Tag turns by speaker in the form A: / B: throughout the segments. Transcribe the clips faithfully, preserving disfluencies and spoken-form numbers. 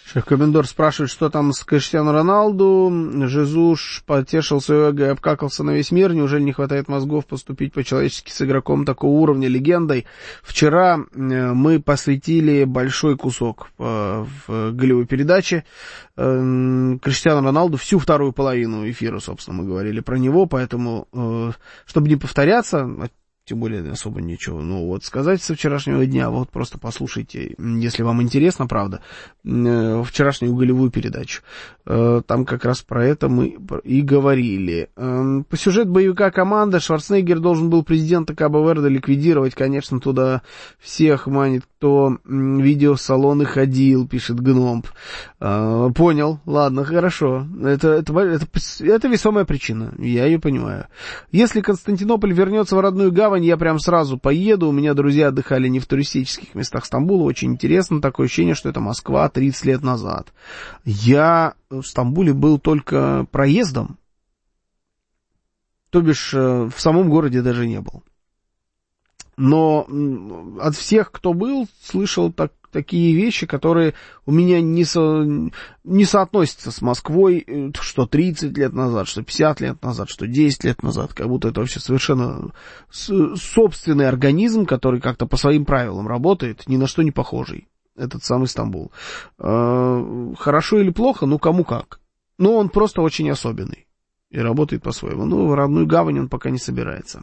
A: Шеф-комендор спрашивает, что там с Криштиану Роналду. Жезуш потешил свое эго и обкакался на весь мир. Неужели не хватает мозгов поступить по-человечески с игроком такого уровня, легендой? Вчера мы посвятили большой кусок в голевой передаче Криштиану Роналду, всю вторую половину эфира, собственно, мы говорили про него, поэтому, чтобы не повторяться, тем более особо ничего, ну вот сказать со вчерашнего дня, вот просто послушайте, если вам интересно, правда, вчерашнюю голевую передачу. Там как раз про это мы и говорили. По сюжету боевика «Команда» Шварценеггер должен был президента Кабо-Верде ликвидировать, конечно, туда всех манит, кто в видеосалоны ходил, пишет Гномб. Понял, ладно, хорошо, это, это, это, это весомая причина, я ее понимаю. Если Константинополь вернется в родную гавань, я прям сразу поеду. У меня друзья отдыхали не в туристических местах Стамбула. Очень интересно. Такое ощущение, что это Москва тридцать лет назад. Я в Стамбуле был только проездом. То бишь, в самом городе даже не был. Но от всех, кто был, слышал так, такие вещи, которые у меня не, со, не соотносятся с Москвой, что тридцать лет назад, что пятьдесят лет назад, что десять лет назад. Как будто это вообще совершенно собственный организм, который как-то по своим правилам работает, ни на что не похожий. Этот самый Стамбул. Хорошо или плохо? Ну, кому как. Но он просто очень особенный. И работает по-своему. Ну, в родную гавань он пока не собирается.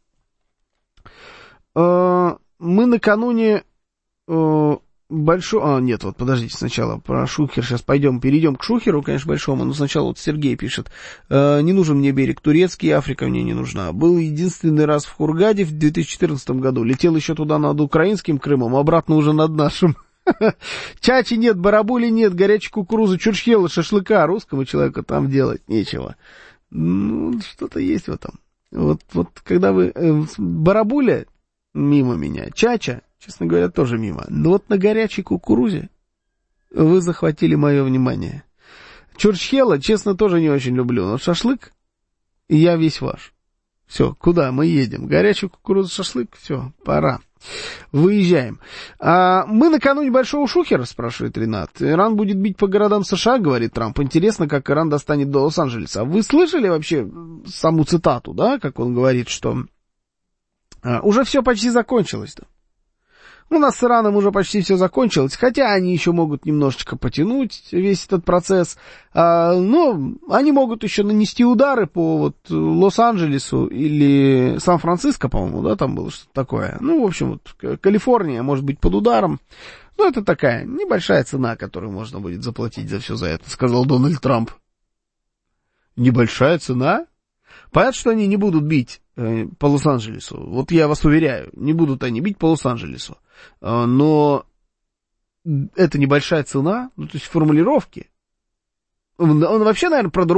A: Мы накануне большого... А, нет, вот подождите, сначала про Шухер, сейчас пойдем, перейдем к Шухеру, конечно, большому, но сначала вот Сергей пишет, не нужен мне берег турецкий, Африка мне не нужна. Был единственный раз в Хургаде в две тысячи четырнадцатом году, летел еще туда над украинским Крымом, обратно уже над нашим. Чачи нет, барабули нет, горячей кукурузы, чурчхела, шашлыка, русскому человеку там делать нечего. Ну, что-то есть в этом. Вот, вот когда вы... Э, барабуля мимо меня, чача, честно говоря, тоже мимо. Но вот на горячей кукурузе вы захватили мое внимание. Чурчхела, честно, тоже не очень люблю, но шашлык, я весь ваш. Все, куда мы едем? Горячую кукурузу, шашлык, все, пора. Выезжаем. А мы накануне большого Шухера, спрашивает Ренат. Иран будет бить по городам США, говорит Трамп. Интересно, как Иран достанет до Лос-Анджелеса. Вы слышали вообще саму цитату, да, как он говорит, что а, уже все почти закончилось-то. У нас с Ираном уже почти все закончилось, хотя они еще могут немножечко потянуть весь этот процесс, а, но они могут еще нанести удары по вот Лос-Анджелесу или Сан-Франциско, по-моему, да, там было что-то такое. Ну, в общем, вот Калифорния может быть под ударом. Ну, это такая небольшая цена, которую можно будет заплатить за все за это, сказал Дональд Трамп. Небольшая цена? Понятно, что они не будут бить э, по Лос-Анджелесу. Вот я вас уверяю, не будут они бить по Лос-Анджелесу. Э, но это небольшая цена, ну, то есть формулировки. Он, он вообще, наверное, про другую